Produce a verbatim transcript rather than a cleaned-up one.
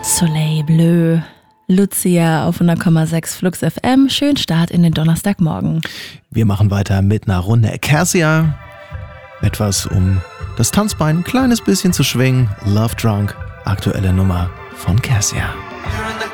Soleil Bleu, Lucia auf hundert Komma sechs Flux F M. Schönen Start in den Donnerstagmorgen. Wir machen weiter mit einer Runde Cassia. Etwas, um das Tanzbein ein kleines bisschen zu schwingen. Love Drunk, aktuelle Nummer von Cassia.